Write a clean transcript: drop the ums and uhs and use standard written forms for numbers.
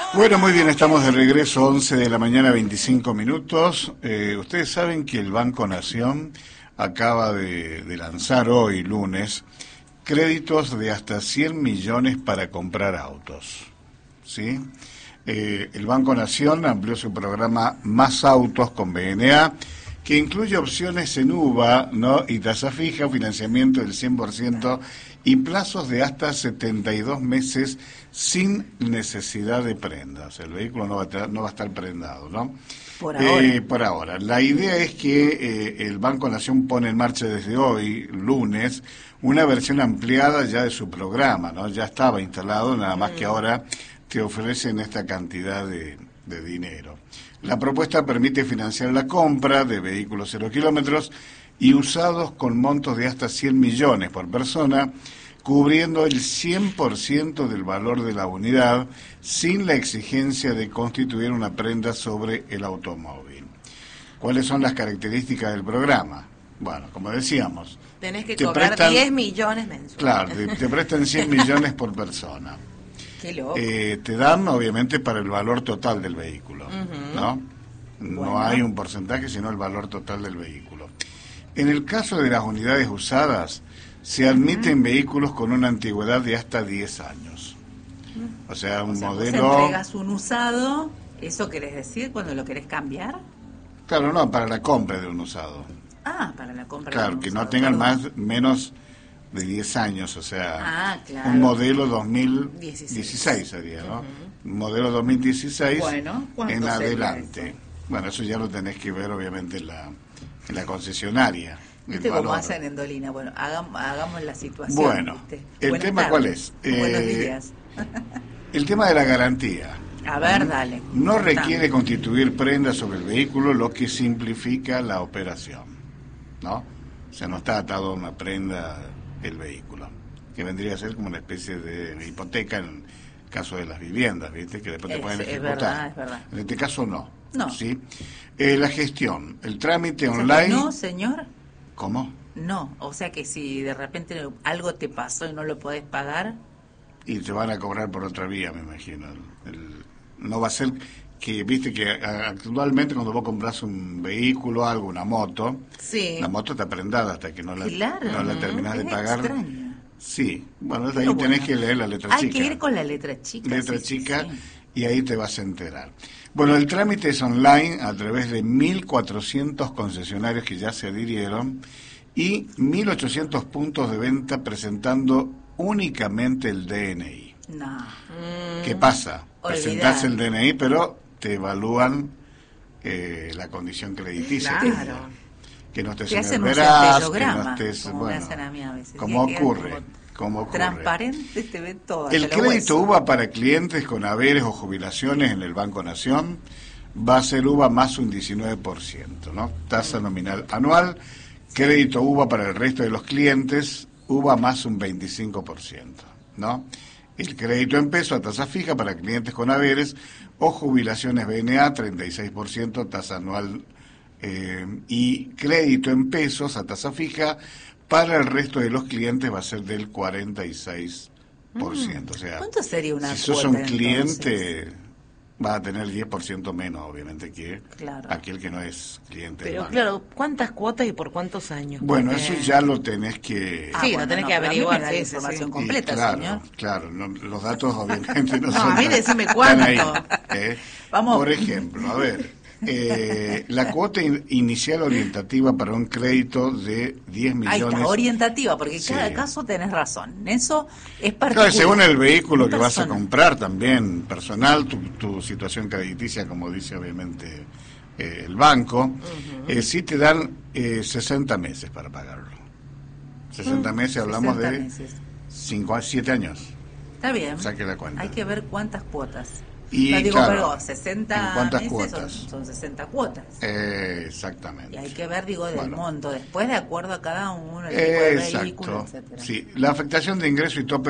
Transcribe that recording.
Bueno, muy bien, estamos de regreso, 11 de la mañana, 25 minutos. Ustedes saben que el Banco Nación acaba de lanzar hoy, lunes, créditos de hasta 100 millones para comprar autos. ¿Sí? El Banco Nación amplió su programa Más Autos con BNA, que incluye opciones en UVA, ¿no?, y tasa fija, financiamiento del 100% y plazos de hasta 72 meses sin necesidad de prendas. El vehículo no va a estar prendado, ¿no? Por ahora. Por ahora. La idea es que el Banco Nación pone en marcha desde hoy, lunes, una versión ampliada ya de su programa, ¿no? Ya estaba instalado, nada más que ahora te ofrecen esta cantidad de dinero. La propuesta permite financiar la compra de vehículos 0 kilómetros y usados con montos de hasta 100 millones por persona, cubriendo el 100% del valor de la unidad, sin la exigencia de constituir una prenda sobre el automóvil. ¿Cuáles son las características del programa? Bueno, como decíamos, tenés que cobrar 10 millones mensuales. Claro, te prestan 100 millones por persona. Qué loco. Te dan, obviamente, para el valor total del vehículo, ¿no? No hay un porcentaje, sino el valor total del vehículo. En el caso de las unidades usadas, se admiten vehículos con una antigüedad de hasta 10 años. O sea, un modelo... Vos entregas un usado, ¿eso querés decir cuando lo querés cambiar? Claro, no, para la compra de un usado. Ah, para la compra claro, de un que usado. No tengan menos de 10 años, o sea, claro. Un modelo 2016 sería, ¿no? Un modelo 2016 en adelante. Bueno, eso ya lo tenés que ver, obviamente, en la concesionaria. ¿Viste cómo hacen en Dolina? Bueno, hagamos la situación. Bueno, ¿viste? ¿El tema cuál es? Buenos días. El tema de la garantía. A ver, dale. No requiere constituir prenda sobre el vehículo, lo que simplifica la operación, ¿no? O sea, no está atado a una prenda el vehículo, que vendría a ser como una especie de hipoteca en el caso de las viviendas, ¿viste? Que después te pueden ejecutar. Es verdad. En este caso no. No. ¿Sí? La gestión, el trámite online... No, señor. ¿Cómo? No, o sea que si de repente algo te pasó y no lo podés pagar... Y te van a cobrar por otra vía, me imagino. No va a ser que, viste que actualmente cuando vos compras un vehículo, algo, una moto, la moto está prendada hasta que no la terminás de pagar. Extraño. Sí, bueno, ahí tenés que leer la letra chica. Hay que ir con la letra chica. Letra chica, y ahí te vas a enterar. Bueno, el trámite es online a través de 1.400 concesionarios que ya se adhirieron y 1.800 puntos de venta presentando únicamente el DNI. No. ¿Qué pasa? Presentás el DNI, pero te evalúan la condición crediticia. Claro. Que no estés te en el veraz, que no estés, como me hacen a mí a veces. Como ocurre. Transparente, te ven todo. El crédito UVA para clientes con haberes o jubilaciones en el Banco Nación va a ser UVA más un 19%, ¿no? Tasa nominal anual. Crédito UVA para el resto de los clientes, UVA más un 25%, ¿no? El crédito en peso a tasa fija para clientes con haberes o jubilaciones BNA, 36%, tasa anual, y crédito en pesos a tasa fija para el resto de los clientes va a ser del 46%. O sea, ¿cuánto sería una si cuota, sos un cliente, entonces? va a tener 10% menos, obviamente, que aquel que no es cliente. Pero claro, ¿cuántas cuotas y por cuántos años? Bueno, eso ya lo tenés que... Sí, lo tenés que averiguar, la información completa, claro, señor. Claro, los datos obviamente no son... No, a mí decime cuánto. Ahí, Vamos. Por ejemplo, a ver... la cuota inicial orientativa para un crédito de 10 millones. Ahí está, orientativa, porque cada caso tenés razón. Eso es particular. Claro, según el vehículo que vas a comprar también, personal, tu situación crediticia, como dice obviamente el banco, sí te dan 60 meses para pagarlo. 60 meses, hablamos 60 de meses. 5 a 7 años. Está bien. Saque la cuenta. Hay que ver cuántas cuotas. Y no digo, claro, pero 60 meses cuotas? Son 60 cuotas. Exactamente. Y hay que ver, digo, del monto, después de acuerdo a cada uno, el tipo de vehículo, etcétera. Sí, la afectación de ingreso y tope